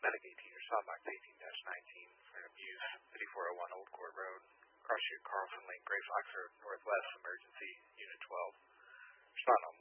Medic 18, respond box 18-19 for an abuse, 5401 Old Court Road, cross street Carlson Lane, Gray Fox Road, Northwest, emergency, Unit 12. Respond all.